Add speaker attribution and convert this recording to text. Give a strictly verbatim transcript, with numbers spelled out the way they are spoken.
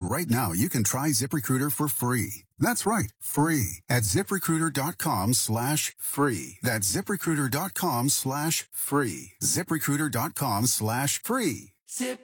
Speaker 1: right now you can try ZipRecruiter for free. That's right, free at ZipRecruiter.com slash free. That's ZipRecruiter.com slash free. ZipRecruiter.com slash free. Zip.